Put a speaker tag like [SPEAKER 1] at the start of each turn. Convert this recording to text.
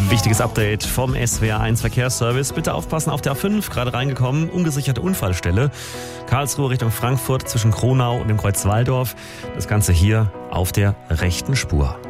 [SPEAKER 1] Wichtiges Update vom SWR1 Verkehrsservice. Bitte aufpassen auf der A5, gerade reingekommen, ungesicherte Unfallstelle. Karlsruhe Richtung Frankfurt zwischen Kronau und dem Kreuz Walldorf. Das Ganze hier auf der rechten Spur.